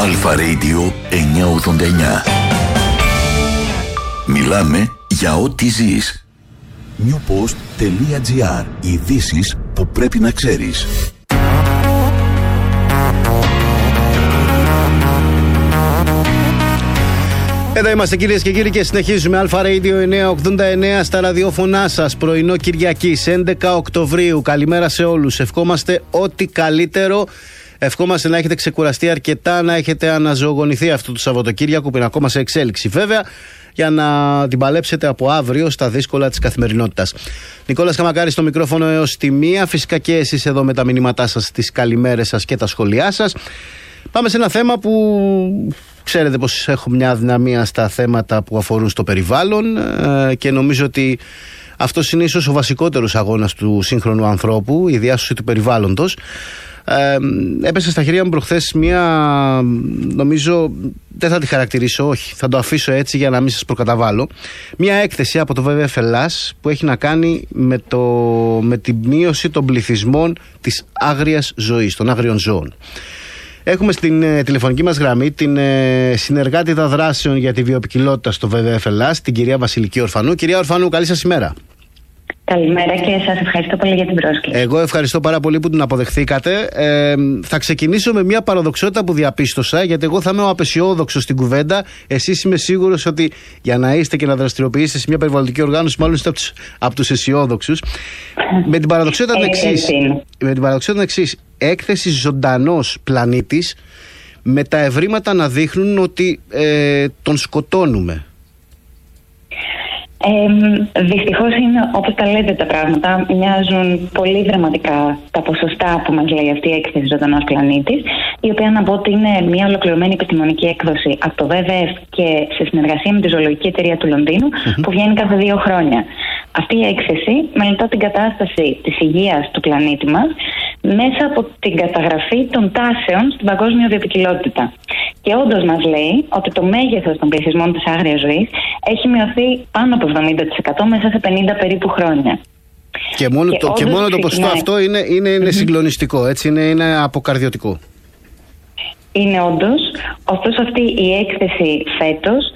Αλφα Radio 989. Μιλάμε για ό,τι ζεις. newpost.gr. Ειδήσεις που πρέπει να ξέρεις. Εδώ είμαστε κυρίες και κύριοι και συνεχίζουμε. Αλφα Radio 989 στα ραδιόφωνά σας. Πρωινό Κυριακής 11 Οκτωβρίου. Καλημέρα σε όλους. Ευχόμαστε ό,τι καλύτερο. Ευχόμαστε να έχετε ξεκουραστεί αρκετά, να έχετε αναζωογονηθεί αυτό το Σαββατοκύριακο που είναι ακόμα σε εξέλιξη βέβαια, για να την παλέψετε από αύριο στα δύσκολα της καθημερινότητας. Νικόλας Καμακάρης στο μικρόφωνο έως τη 1. Φυσικά και εσείς εδώ με τα μηνύματά σας, τις καλημέρες σας και τα σχόλιά σας. Πάμε σε ένα θέμα που ξέρετε πως έχω μια αδυναμία στα θέματα που αφορούν στο περιβάλλον και νομίζω ότι αυτός είναι ίσως ο βασικότερος αγώνας του σύγχρονου ανθρώπου, η διάσωση του περιβάλλοντος. Έπεσε στα χέρια μου προχθές μια, νομίζω δεν θα τη χαρακτηρίσω, όχι, θα το αφήσω έτσι για να μην σας προκαταβάλω, μια έκθεση από το WWF Ελλάς που έχει να κάνει με τη μείωση των πληθυσμών της άγριας ζωής, των άγριων ζώων. Έχουμε στην τηλεφωνική μας γραμμή την συνεργάτητα δράσεων για τη βιοποικιλότητα στο WWF Ελλάς, την κυρία Βασιλική Ορφανού. Κυρία Ορφανού, καλή σας ημέρα. Καλημέρα και σας ευχαριστώ πολύ για την πρόσκληση. Εγώ ευχαριστώ πάρα πολύ που την αποδεχθήκατε. Θα ξεκινήσω με μια παραδοξότητα που διαπίστωσα, γιατί εγώ θα είμαι ο απεσιόδοξος στην κουβέντα. Εσείς είμαι σίγουρος ότι για να είστε και να δραστηριοποιήσετε σε μια περιβαλλοντική οργάνωση, μάλλον είστε από τους αισιόδοξους. Με την παραδοξότητα την εξής. Έκθεση ζωντανός πλανήτης, με τα ευρήματα να δείχνουν ότι τον σκοτώνουμε. Δυστυχώς είναι όπως τα λέτε τα πράγματα. Μοιάζουν πολύ δραματικά τα ποσοστά που μας λέει αυτή η έκθεση ζωντανός πλανήτης, η οποία να πω ότι είναι μια ολοκληρωμένη επιστημονική έκδοση από το WWF και σε συνεργασία με τη Ζωολογική Εταιρεία του Λονδίνου, που βγαίνει κάθε 2 χρόνια. Αυτή η έκθεση μελετά την κατάσταση της υγείας του πλανήτη μας μέσα από την καταγραφή των τάσεων στην παγκόσμια βιοποικιλότητα. Και όντως μας λέει ότι το μέγεθος των πληθυσμών της άγριας ζωής έχει μειωθεί πάνω από 70% μέσα σε 50 περίπου χρόνια. Και μόνο το ποσοστό αυτό είναι συγκλονιστικό, έτσι, είναι αποκαρδιωτικό. Είναι όντως. Ωστόσο αυτή η έκθεση φέτος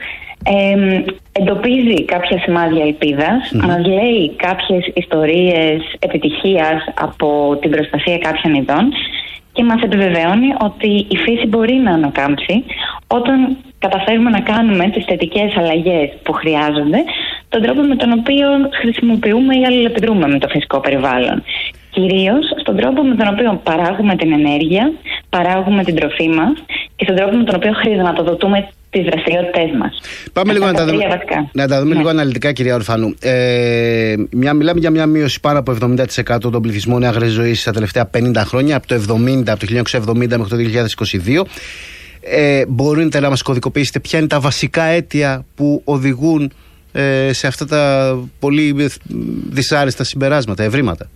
εντοπίζει κάποια σημάδια ελπίδας, μας λέει κάποιες ιστορίες επιτυχίας από την προστασία κάποιων ειδών και μας επιβεβαιώνει ότι η φύση μπορεί να ανακάμψει όταν καταφέρουμε να κάνουμε τις θετικές αλλαγές που χρειάζονται, τον τρόπο με τον οποίο χρησιμοποιούμε ή αλληλεπιδρούμε με το φυσικό περιβάλλον. Κυρίως στον τρόπο με τον οποίο παράγουμε την ενέργεια, παράγουμε την τροφή μας και στον τρόπο με τον οποίο χρηματοδοτούμε τις δραστηριότητες μας. Πάμε λίγο να τα δούμε λίγο αναλυτικά, κυρία Ορφανού. Μιλάμε για μια μείωση πάνω από 70% των πληθυσμών άγριας ζωής στα τελευταία 50 χρόνια, από το 1970 μέχρι το 2022. Μπορείτε να μας κωδικοποιήσετε ποια είναι τα βασικά αίτια που οδηγούν σε αυτά τα πολύ δυσάρεστα συμπεράσματα, ευρήματα?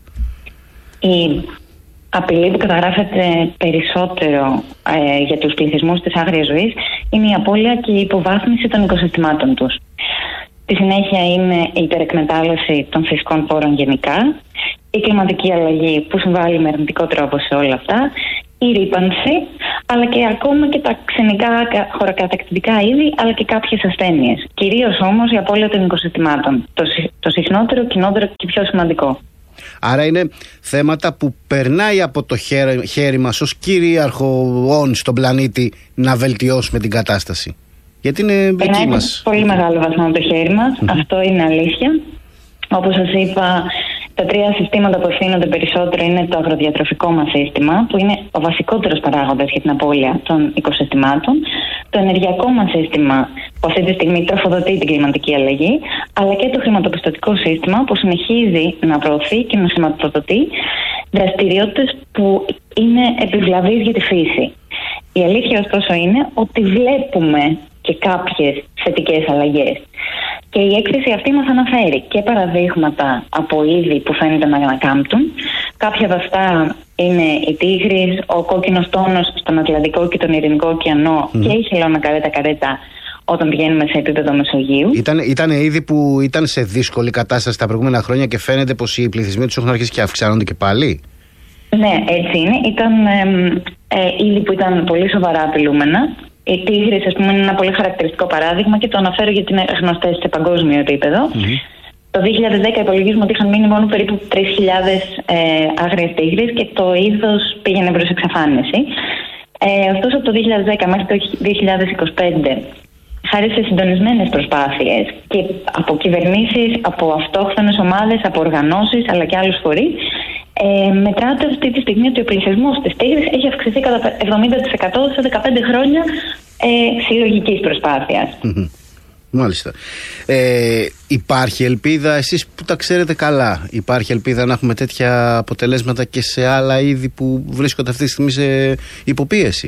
Η απειλή που καταγράφεται περισσότερο για τους πληθυσμούς της άγριας ζωής είναι η απώλεια και η υποβάθμιση των οικοσυστημάτων τους. Στη συνέχεια είναι η υπερεκμετάλλευση των φυσικών πόρων γενικά, η κλιματική αλλαγή που συμβάλλει με αρνητικό τρόπο σε όλα αυτά, η ρύπανση, αλλά και ακόμα και τα ξενικά χωροκατακτητικά είδη, αλλά και κάποιες ασθένειες. Κυρίως όμως η απώλεια των οικοσυστημάτων. Το συχνότερο, κοινότερο και πιο σημαντικό. Άρα είναι θέματα που περνάει από το χέρι μας ως κυρίαρχο όν στον πλανήτη να βελτιώσουμε την κατάσταση. Γιατί είναι δική μας. Πολύ μεγάλο βαθμό από το χέρι μας. Αυτό είναι αλήθεια. Όπως σας είπα, τα 3 συστήματα που ευθύνονται περισσότερο είναι το αγροδιατροφικό μας σύστημα, που είναι ο βασικότερος παράγοντας για την απώλεια των οικοσυστημάτων, το ενεργειακό μας σύστημα, που αυτή τη στιγμή τροφοδοτεί την κλιματική αλλαγή, αλλά και το χρηματοπιστωτικό σύστημα, που συνεχίζει να προωθεί και να χρηματοδοτεί δραστηριότητες που είναι επιβλαβείς για τη φύση. Η αλήθεια ωστόσο είναι ότι βλέπουμε και κάποιες θετικές αλλαγές. Και η έκθεση αυτή μας αναφέρει και παραδείγματα από είδη που φαίνεται να ανακάμπτουν. Κάποια από αυτά είναι η τίγρης, ο κόκκινος τόνος στον Ατλαντικό και τον Ειρηνικό ωκεανό και η χελώνα καρέτα όταν πηγαίνουμε σε επίπεδο Μεσογείου. Ήταν είδη που ήταν σε δύσκολη κατάσταση τα προηγούμενα χρόνια και φαίνεται πως οι πληθυσμοί τους έχουν αρχίσει και αυξάνονται και πάλι. Ναι, έτσι είναι. Ήταν είδη που ήταν πολύ σοβαρά απειλούμενα Οι τίγρες, ας πούμε, είναι ένα πολύ χαρακτηριστικό παράδειγμα και το αναφέρω γιατί είναι γνωστές σε παγκόσμιο επίπεδο. Το 2010 υπολογίζουμε ότι είχαν μείνει μόνο περίπου 3.000 άγριες τίγρες και το είδος πήγαινε προς εξαφάνιση. Ωστόσο, από το 2010 μέχρι το 2025, χάρη σε συντονισμένες προσπάθειες και από κυβερνήσεις, από αυτόχθονες ομάδες, από οργανώσεις αλλά και άλλους φορείς, μετράται αυτή τη στιγμή ότι ο πληθυσμός της τίγρης έχει αυξηθεί κατά 70% σε 15 χρόνια συλλογικής προσπάθειας. Μάλιστα. Υπάρχει ελπίδα, εσείς που τα ξέρετε καλά, υπάρχει ελπίδα να έχουμε τέτοια αποτελέσματα και σε άλλα είδη που βρίσκονται αυτή τη στιγμή σε υποπίεση?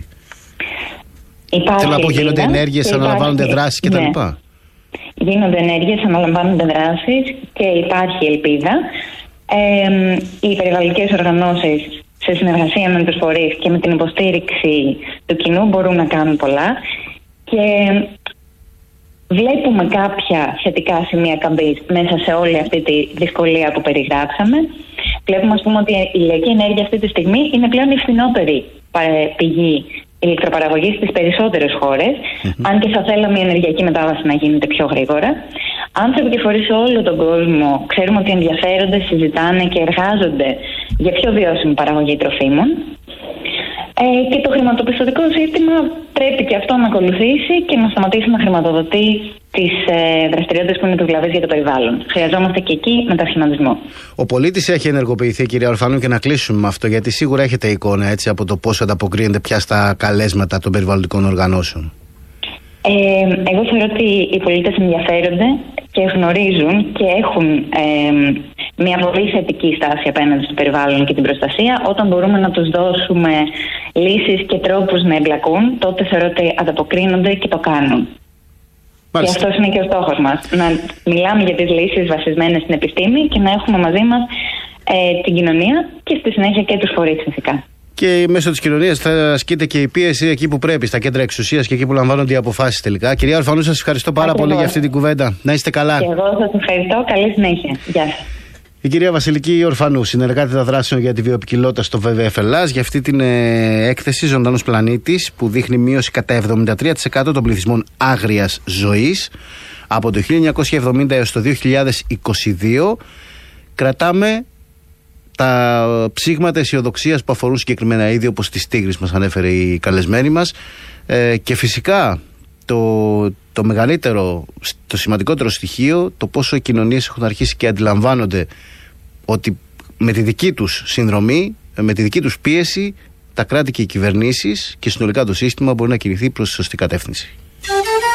Θέλω να πω, γίνονται ενέργειες, αναλαμβάνονται δράσεις κτλ. Ναι. Γίνονται ενέργειες, αναλαμβάνονται δράσεις και υπάρχει ελπίδα. Οι περιβαλλοντικές οργανώσεις σε συνεργασία με τους φορείς και με την υποστήριξη του κοινού μπορούν να κάνουν πολλά και βλέπουμε κάποια θετικά σημεία καμπής μέσα σε όλη αυτή τη δυσκολία που περιγράψαμε. Βλέπουμε, ας πούμε, ότι η ηλιακή ενέργεια αυτή τη στιγμή είναι πλέον η φθηνότερη πηγή ηλεκτροπαραγωγής στις περισσότερες χώρες, αν και θα θέλαμε η ενεργειακή μετάβαση να γίνεται πιο γρήγορα. Άνθρωποι και φορείς σε όλο τον κόσμο ξέρουμε ότι ενδιαφέρονται, συζητάνε και εργάζονται για πιο βιώσιμη παραγωγή τροφίμων. Και το χρηματοπιστωτικό σύστημα πρέπει και αυτό να ακολουθήσει και να σταματήσει να χρηματοδοτεί τις δραστηριότητες που είναι επιβλαβείς για το περιβάλλον. Χρειαζόμαστε και εκεί μετασχηματισμό. Ο πολίτης έχει ενεργοποιηθεί, κυρία Ορφανού, και να κλείσουμε με αυτό, γιατί σίγουρα έχετε εικόνα έτσι, από το πώς ανταποκρίνεται πια στα καλέσματα των περιβαλλοντικών οργανώσεων. Εγώ θεωρώ ότι οι πολίτες ενδιαφέρονται και γνωρίζουν και έχουν μια πολύ θετική στάση απέναντι στο περιβάλλον και την προστασία. Όταν μπορούμε να τους δώσουμε λύσεις και τρόπους να εμπλακούν, τότε θεωρώ ότι ανταποκρίνονται και το κάνουν. Μάλιστα. Και αυτός είναι και ο στόχος μας. Να μιλάμε για τις λύσεις βασισμένες στην επιστήμη και να έχουμε μαζί μας την κοινωνία και στη συνέχεια και τους φορείς φυσικά. Και μέσω της κοινωνίας θα ασκείται και η πίεση εκεί που πρέπει, στα κέντρα εξουσίας και εκεί που λαμβάνονται οι αποφάσεις τελικά. Κυρία Ορφανού, σας ευχαριστώ πάρα πολύ για αυτή την κουβέντα. Να είστε καλά. Και εγώ σας ευχαριστώ. Καλή συνέχεια. Γεια σας. Η κυρία Βασιλική Ορφανού, συνεργάτητα δράσεων για τη βιοποικιλότητα στο WWF Ελλάς, για αυτή την έκθεση Ζωντανός Πλανήτης που δείχνει μείωση κατά 73% των πληθυσμών άγριας ζωής από το 1970 έως το 2022. Κρατάμε τα ψήγματα αισιοδοξίας που αφορούν συγκεκριμένα είδη όπως τις τίγρης, μας ανέφερε η καλεσμένη μας, και φυσικά το μεγαλύτερο, το σημαντικότερο στοιχείο, το πόσο οι κοινωνίες έχουν αρχίσει και αντιλαμβάνονται ότι με τη δική τους συνδρομή, με τη δική τους πίεση, τα κράτη και οι κυβερνήσεις και συνολικά το σύστημα μπορεί να κινηθεί προς τη σωστή κατεύθυνση.